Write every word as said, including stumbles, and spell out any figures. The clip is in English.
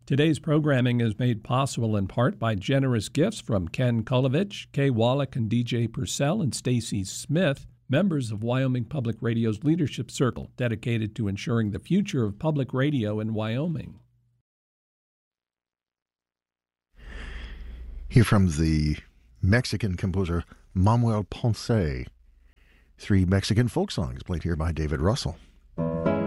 Today's programming is made possible in part by generous gifts from Ken Kulovich, Kay Wallach, and D J Purcell, and Stacy Smith, members of Wyoming Public Radio's Leadership Circle, dedicated to ensuring the future of public radio in Wyoming. Here from the Mexican composer Manuel Ponce. Three Mexican folk songs played here by David Russell.